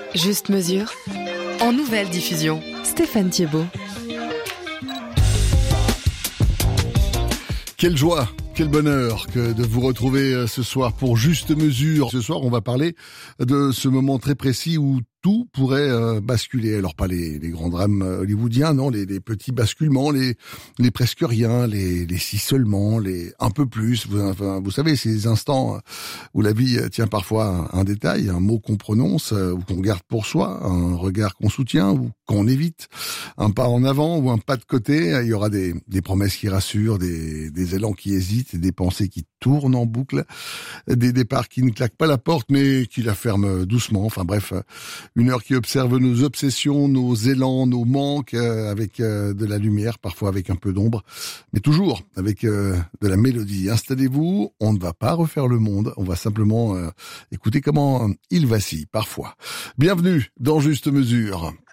Juste mesure, en nouvelle diffusion. Stéphane Thiebaud. Quelle joie, quel bonheur que de vous retrouver ce soir pour Juste Mesure. Ce soir, on va parler de ce moment très précis où tout pourrait basculer. Alors pas les grands drames hollywoodiens, non, les petits basculements, les presque rien, les si seulement, les un peu plus. Vous savez, ces instants où la vie tient parfois un détail, un mot qu'on prononce, ou qu'on garde pour soi, un regard qu'on soutient ou qu'on évite, un pas en avant ou un pas de côté. Il y aura des promesses qui rassurent, des élans qui hésitent, des pensées qui tournent en boucle, des départs qui ne claquent pas la porte mais qui la ferment doucement. Enfin bref, une heure qui observe nos obsessions, nos élans, nos manques, avec de la lumière, parfois avec un peu d'ombre, mais toujours avec de la mélodie. Installez-vous, on ne va pas refaire le monde, on va simplement écouter comment il vacille parfois. Bienvenue dans Juste Mesure.